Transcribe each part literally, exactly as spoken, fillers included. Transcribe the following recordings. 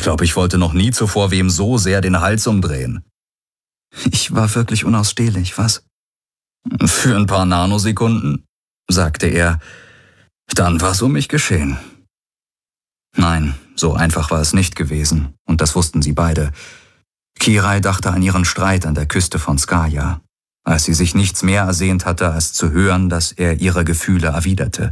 Ich glaube, ich wollte noch nie zuvor wem so sehr den Hals umdrehen. Ich war wirklich unausstehlich, was? Für ein paar Nanosekunden, sagte er. Dann war's um mich geschehen. Nein, so einfach war es nicht gewesen, und das wussten sie beide. Kirai dachte an ihren Streit an der Küste von Skaja, als sie sich nichts mehr ersehnt hatte, als zu hören, dass er ihre Gefühle erwiderte.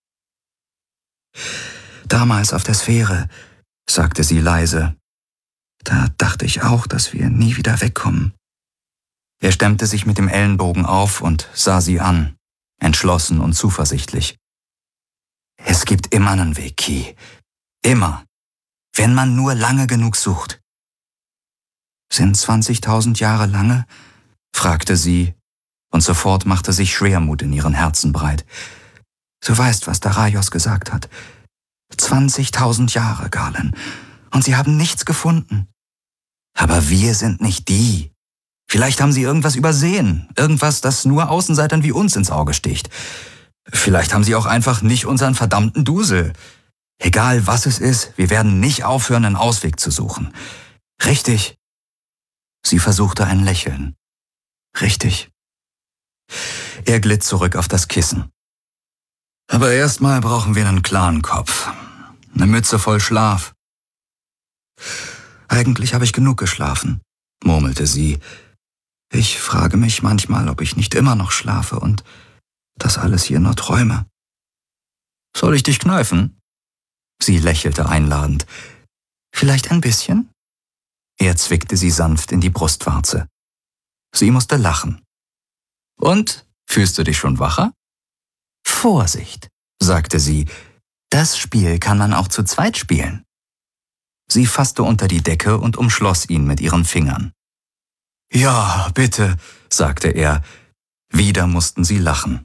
Damals auf der Sphäre, sagte sie leise, da dachte ich auch, dass wir nie wieder wegkommen. Er stemmte sich mit dem Ellenbogen auf und sah sie an, entschlossen und zuversichtlich. Es gibt immer einen Weg, Ki. Immer. Wenn man nur lange genug sucht. Sind zwanzigtausend Jahre lange? Fragte sie, und sofort machte sich Schwermut in ihren Herzen breit. Du weißt, was Daraios gesagt hat. zwanzigtausend Jahre, Galen, und sie haben nichts gefunden. Aber wir sind nicht die. Vielleicht haben sie irgendwas übersehen, irgendwas, das nur Außenseitern wie uns ins Auge sticht. Vielleicht haben sie auch einfach nicht unseren verdammten Dusel. Egal was es ist, wir werden nicht aufhören, einen Ausweg zu suchen. Richtig. Sie versuchte ein Lächeln. Richtig. Er glitt zurück auf das Kissen. Aber erstmal brauchen wir einen klaren Kopf. Eine Mütze voll Schlaf. Eigentlich habe ich genug geschlafen, murmelte sie. Ich frage mich manchmal, ob ich nicht immer noch schlafe und das alles hier nur träume. Soll ich dich kneifen? Sie lächelte einladend. Vielleicht ein bisschen? Er zwickte sie sanft in die Brustwarze. Sie musste lachen. Und, fühlst du dich schon wacher? Vorsicht, sagte sie. Das Spiel kann man auch zu zweit spielen. Sie fasste unter die Decke und umschloss ihn mit ihren Fingern. Ja, bitte, sagte er. Wieder mussten sie lachen.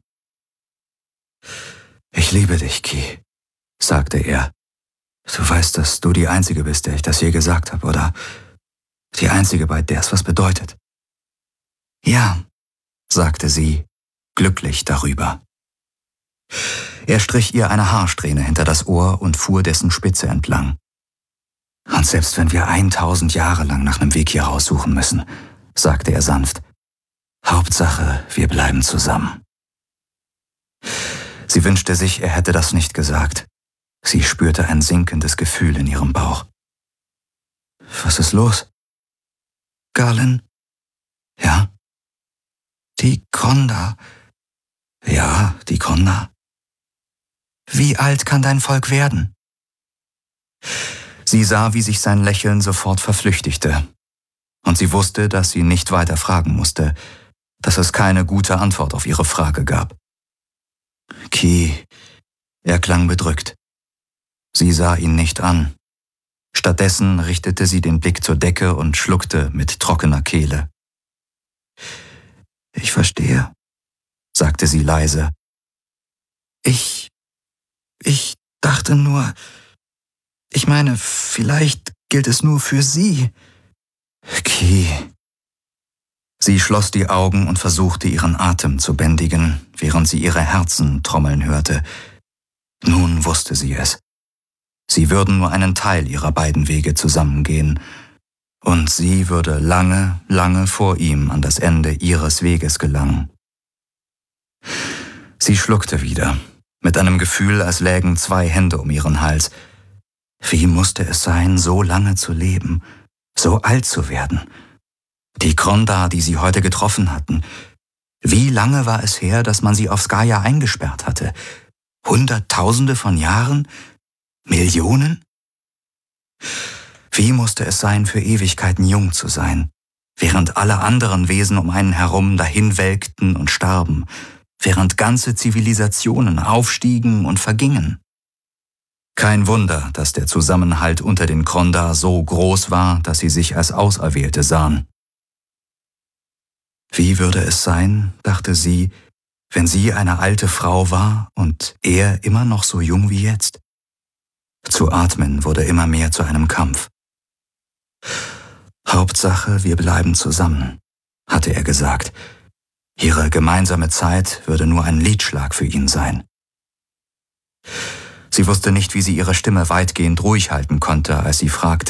Ich liebe dich, Ki, sagte er. Du weißt, dass du die Einzige bist, der ich das je gesagt habe, oder? Die Einzige, bei der es was bedeutet. Ja, sagte sie, glücklich darüber. Er strich ihr eine Haarsträhne hinter das Ohr und fuhr dessen Spitze entlang. Und selbst wenn wir eintausend Jahre lang nach einem Weg hier raussuchen müssen, sagte er sanft, Hauptsache, wir bleiben zusammen. Sie wünschte sich, er hätte das nicht gesagt. Sie spürte ein sinkendes Gefühl in ihrem Bauch. Was ist los? Galen? Ja? Die Kronda. Ja, die Kronda. Wie alt kann dein Volk werden? Sie sah, wie sich sein Lächeln sofort verflüchtigte. Und sie wusste, dass sie nicht weiter fragen musste, dass es keine gute Antwort auf ihre Frage gab. Ki, er klang bedrückt. Sie sah ihn nicht an. Stattdessen richtete sie den Blick zur Decke und schluckte mit trockener Kehle. Ich verstehe, sagte sie leise. Ich, ich dachte nur, ich meine, vielleicht gilt es nur für sie. Ki. Sie schloss die Augen und versuchte, ihren Atem zu bändigen, während sie ihre Herzen trommeln hörte. Nun wusste sie es. Sie würden nur einen Teil ihrer beiden Wege zusammengehen, und sie würde lange, lange vor ihm an das Ende ihres Weges gelangen. Sie schluckte wieder, mit einem Gefühl, als lägen zwei Hände um ihren Hals. Wie musste es sein, so lange zu leben, so alt zu werden? Die Kronda, die sie heute getroffen hatten. Wie lange war es her, dass man sie auf Skaja eingesperrt hatte? Hunderttausende von Jahren? Millionen? Wie musste es sein, für Ewigkeiten jung zu sein, während alle anderen Wesen um einen herum dahinwelkten und starben, während ganze Zivilisationen aufstiegen und vergingen? Kein Wunder, dass der Zusammenhalt unter den Kronda so groß war, dass sie sich als Auserwählte sahen. Wie würde es sein, dachte sie, wenn sie eine alte Frau war und er immer noch so jung wie jetzt? Zu atmen wurde immer mehr zu einem Kampf. Hauptsache, wir bleiben zusammen, hatte er gesagt. Ihre gemeinsame Zeit würde nur ein Liedschlag für ihn sein. Sie wusste nicht, wie sie ihre Stimme weitgehend ruhig halten konnte, als sie fragte,